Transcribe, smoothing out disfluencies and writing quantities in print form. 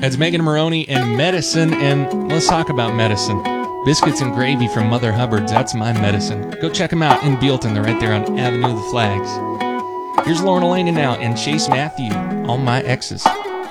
It's Megan Maroney and medicine, and let's talk about medicine. Biscuits and gravy from Mother Hubbard's, that's my medicine. Go check them out in Bealton. They're right there on Avenue of the Flags. Here's Lorna Lane now and Chase Matthew, All My Exes.